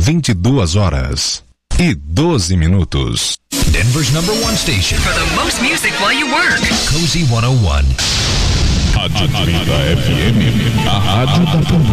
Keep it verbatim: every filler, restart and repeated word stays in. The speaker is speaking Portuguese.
vinte e duas horas e doze minutos. Denver's number one station for the most music while you work. Cozy cento e um. Rádio trinta F M, a rádio da